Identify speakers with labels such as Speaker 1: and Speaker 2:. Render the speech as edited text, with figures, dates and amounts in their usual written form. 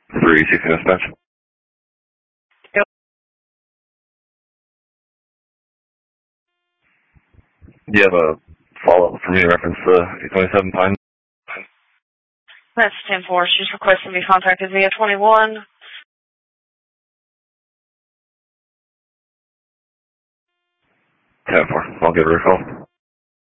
Speaker 1: 360 dispatch.
Speaker 2: Yep.
Speaker 1: Do you have a follow-up for me in reference to 827 Pine?
Speaker 2: That's 10-4. She's requesting to be contacted via 21.
Speaker 1: 10-4. I'll give her a call.